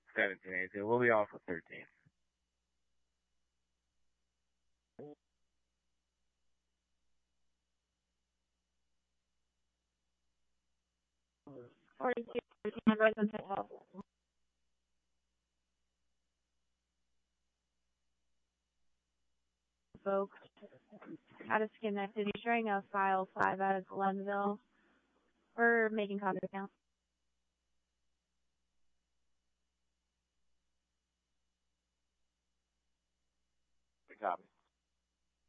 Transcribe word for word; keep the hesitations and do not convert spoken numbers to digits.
seventeen, eighteen. We'll be off for thirteen. forty-two, thirteen, resident health. Folks, out of Schenectady, showing a file five out of Glenville. We're making contact now.